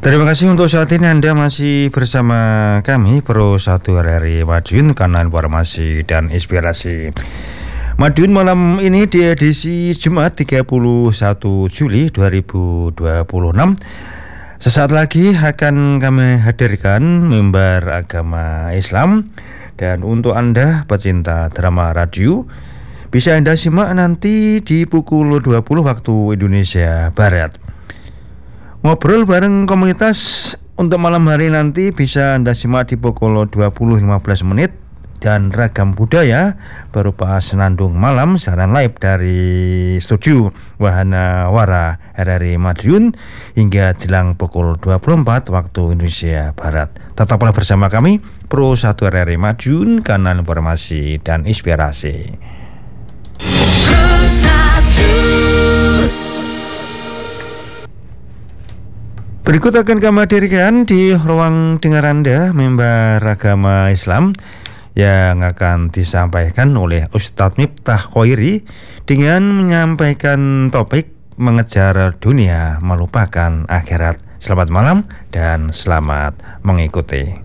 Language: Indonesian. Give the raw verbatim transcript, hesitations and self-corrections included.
Terima kasih untuk saat ini Anda masih bersama kami Pro satu R R I Madiun, kanal informasi dan inspirasi Madiun malam ini di edisi Jumat tiga puluh satu Juli dua ribu dua puluh enam. Sesaat lagi akan kami hadirkan mimbar agama Islam, dan untuk Anda pecinta drama radio bisa Anda simak nanti di pukul dua puluh waktu Indonesia Barat. Ngobrol bareng komunitas untuk malam hari nanti bisa Anda simak di pukul dua puluh lima belas menit, dan ragam budaya berupa senandung malam siaran live dari studio Wahana Wara R R I Madiun hingga jelang pukul dua puluh empat waktu Indonesia Barat. Tetaplah bersama kami Pro satu R R I Madiun, kanal informasi dan inspirasi. Pro satu. Berikut akan kami hadirkan di ruang dengar Anda mimbar agama Islam yang akan disampaikan oleh Ustadz Miftah Khoiri dengan menyampaikan topik mengejar dunia melupakan akhirat. Selamat malam dan selamat mengikuti.